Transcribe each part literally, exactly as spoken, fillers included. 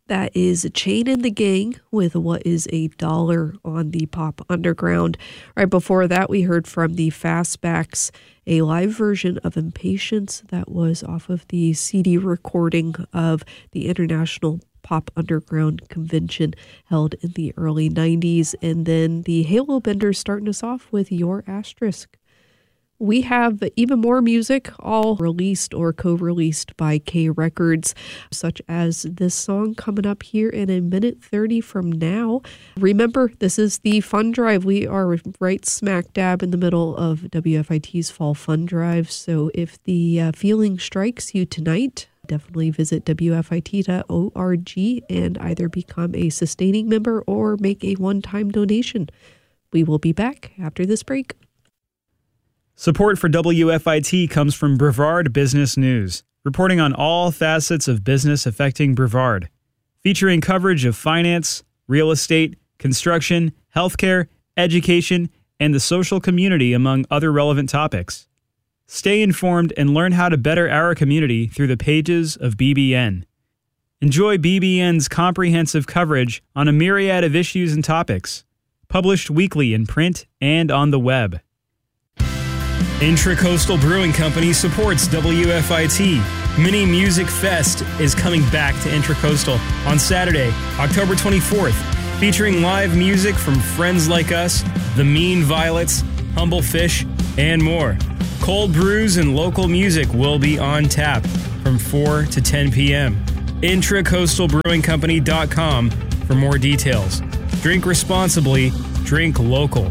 That is Chain and the Gang with What is a Dollar on the Pop Underground. Right before that, we heard from the Fastbacks, a live version of Impatience that was off of the C D recording of the International Pop Underground Convention held in the early nineties. And then the Halo Benders starting us off with Your Asterisk. We have even more music, all released or co-released by K Records, such as this song coming up here in a minute thirty from now. Remember, this is the Fun Drive. We are right smack dab in the middle of W F I T's Fall Fun Drive. So if the uh, feeling strikes you tonight, definitely visit W F I T dot org and either become a sustaining member or make a one-time donation. We will be back after this break. Support for W F I T comes from Brevard Business News, reporting on all facets of business affecting Brevard, featuring coverage of finance, real estate, construction, healthcare, education, and the social community, among other relevant topics. Stay informed and learn how to better our community through the pages of B B N. Enjoy B B N's comprehensive coverage on a myriad of issues and topics, published weekly in print and on the web. Intracoastal Brewing Company supports W F I T. Mini Music Fest is coming back to Intracoastal on Saturday, October twenty-fourth, featuring live music from friends like us, The Mean Violets, Humble Fish, and more. Cold brews and local music will be on tap from four to ten p.m. Intracoastal Brewing Company dot com for more details. Drink responsibly, drink local.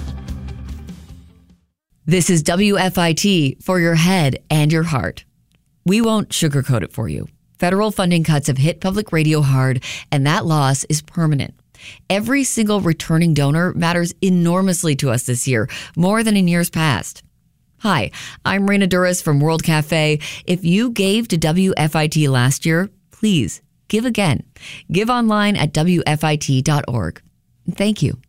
This is W F I T for your head and your heart. We won't sugarcoat it for you. Federal funding cuts have hit public radio hard, and that loss is permanent. Every single returning donor matters enormously to us this year, more than in years past. Hi, I'm Raina Duras from World Cafe. If you gave to W F I T last year, please give again. Give online at W F I T dot org. Thank you.